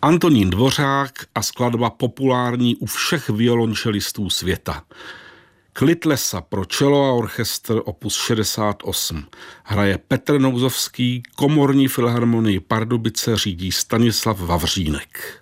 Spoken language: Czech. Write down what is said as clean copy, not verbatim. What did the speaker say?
Antonín Dvořák a skladba populární u všech violončelistů světa. Klid lesa pro čelo a orchestr opus 68. Hraje Petr Nouzovský, Komorní filharmonii Pardubice řídí Stanislav Vavřínek.